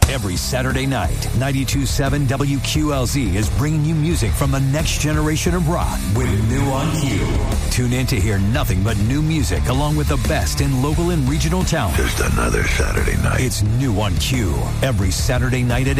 Every Saturday night, 92.7 WQLZ is bringing you music from the next generation of rock with New on Q. Tune in to hear nothing but new music along with the best in local and regional talent. Just another Saturday night. It's New on Q. Every Saturday night at